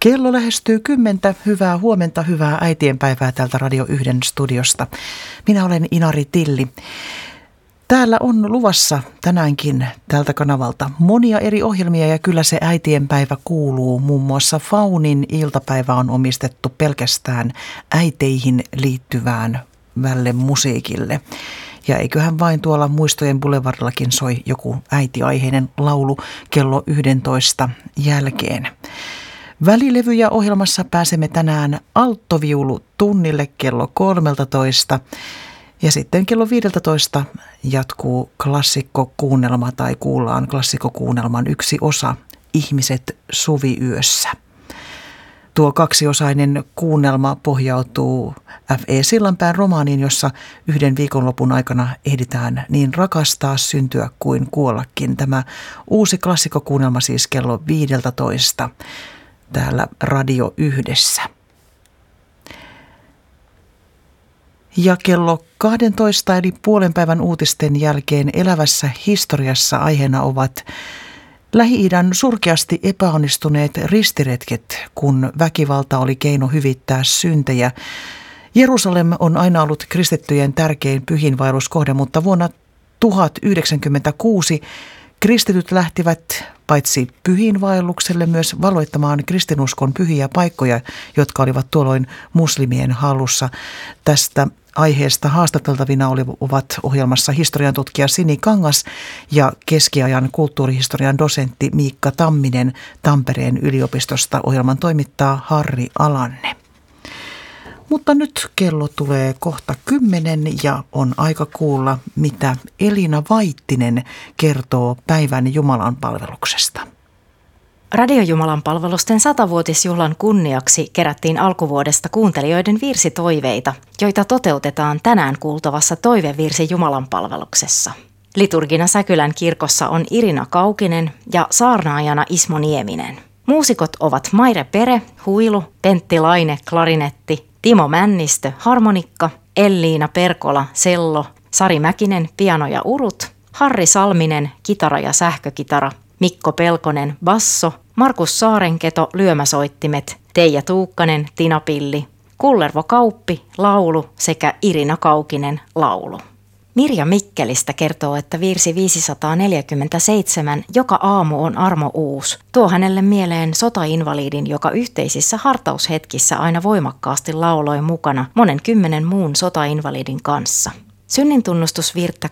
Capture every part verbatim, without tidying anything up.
Kello lähestyy kymmentä. Hyvää huomenta, hyvää äitienpäivää täältä Radio yhden studiosta. Minä olen Inari Tilli. Täällä on luvassa tänäänkin tältä kanavalta monia eri ohjelmia ja kyllä se äitienpäivä kuuluu. Muun muassa Faunin iltapäivä on omistettu pelkästään äiteihin liittyvään välle musiikille. Ja eiköhän vain tuolla Muistojen Boulevardillakin soi joku äitiaiheinen laulu kello yksitoista jälkeen. Välilevyjä ohjelmassa pääsemme tänään alttoviulu tunnille kello kolmetoista ja sitten kello viisitoista jatkuu klassikkokuunnelma tai kuullaan klassikkokuunnelman yksi osa Ihmiset suviyössä. Tuo kaksiosainen kuunnelma pohjautuu F E Sillanpään romaaniin, jossa yhden viikonlopun aikana ehditään niin rakastaa, syntyä kuin kuollakin. Tämä uusi klassikkokuunnelma siis kello viisitoista täällä Radio Yhdessä. Ja kello kaksitoista eli puolen päivän uutisten jälkeen elävässä historiassa aiheena ovat Lähi-idän surkeasti epäonnistuneet ristiretket, kun väkivalta oli keino hyvittää syntejä. Jerusalem on aina ollut kristittyjen tärkein pyhiinvaelluskohde, mutta vuonna tuhatyhdeksänkymmentäkuusi kristityt lähtivät paitsi pyhiinvaellukselle myös valoittamaan kristinuskon pyhiä paikkoja, jotka olivat tuolloin muslimien hallussa. Tästä aiheesta haastateltavina olivat ohjelmassa historian tutkija Sini Kangas ja keskiajan kulttuurihistorian dosentti Miikka Tamminen Tampereen yliopistosta. Ohjelman toimittaa Harri Alanne. Mutta nyt kello tulee kohta kymmenen ja on aika kuulla, mitä Elina Vaittinen kertoo päivän Jumalan palveluksesta. Radiojumalan palvelusten satavuotisjuhlan kunniaksi kerättiin alkuvuodesta kuuntelijoiden virsitoiveita, joita toteutetaan tänään kuultavassa toivevirsi Jumalan palveluksessa. Liturgina Säkylän kirkossa on Irina Kaukinen ja saarnaajana Ismo Nieminen. Muusikot ovat Maire Pere, huilu, Pentti Laine, klarinetti, Timo Männistö, harmonikka, Elliina Perkola, cello, Sari Mäkinen, piano ja urut, Harri Salminen, kitara ja sähkökitara, Mikko Pelkonen, basso, Markus Saarenketo, lyömäsoittimet, Teija Tuukkanen, tinapilli, Kullervo Kauppi, laulu sekä Irina Kaukinen, laulu. Mirja Mikkelistä kertoo, että virsi viisisataaneljäkymmentäseitsemän Joka aamu on armo uus tuo hänelle mieleen sotainvalidin, joka yhteisissä hartaushetkissä aina voimakkaasti lauloi mukana monen kymmenen muun sotainvalidin kanssa. Synnintunnustusvirttä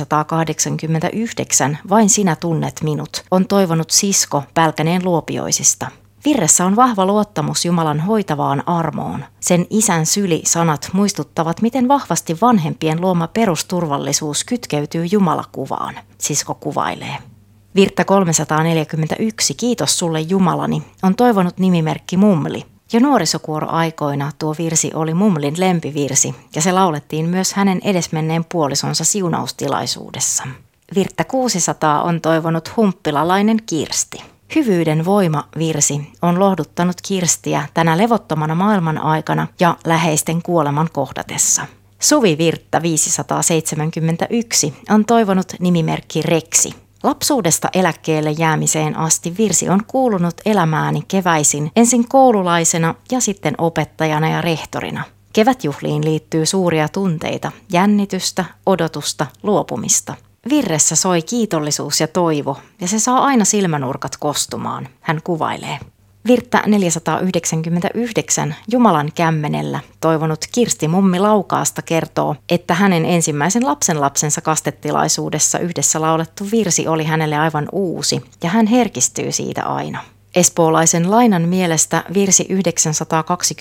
kaksisataakahdeksankymmentäyhdeksän Vain sinä tunnet minut on toivonut Sisko Pälkäneen Luopioisista. Virressä on vahva luottamus Jumalan hoitavaan armoon. Sen isän syli-sanat muistuttavat, miten vahvasti vanhempien luoma perusturvallisuus kytkeytyy Jumalakuvaan. Sisko kuvailee. Virttä kolmesataaneljäkymmentäyksi Kiitos sulle Jumalani on toivonut nimimerkki Mumli. Jo nuorisokuoroaikoina tuo virsi oli Mumlin lempivirsi ja se laulettiin myös hänen edesmenneen puolisonsa siunaustilaisuudessa. Virttä kuusisataa on toivonut humppilalainen Kirsti. Hyvyyden voima-virsi on lohduttanut Kirstiä tänä levottomana maailman aikana ja läheisten kuoleman kohdatessa. Suvi Virttä viisisataaseitsemänkymmentäyksi on toivonut nimimerkki Reksi. Lapsuudesta eläkkeelle jäämiseen asti virsi on kuulunut elämääni keväisin ensin koululaisena ja sitten opettajana ja rehtorina. Kevätjuhliin liittyy suuria tunteita, jännitystä, odotusta, luopumista. Virressä soi kiitollisuus ja toivo, ja se saa aina silmänurkat kostumaan, hän kuvailee. Virttä neljäsataayhdeksänkymmentäyhdeksän Jumalan kämmenellä toivonut Kirsti Mummi Laukaasta kertoo, että hänen ensimmäisen lapsenlapsensa kastetilaisuudessa yhdessä laulettu virsi oli hänelle aivan uusi, ja hän herkistyy siitä aina. Espoolaisen Lainan mielestä virsi yhdeksänsataakaksikymmentä